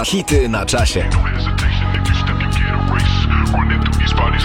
Hity na czasie. No hesitation, if you step, you get erased. Running through these bodies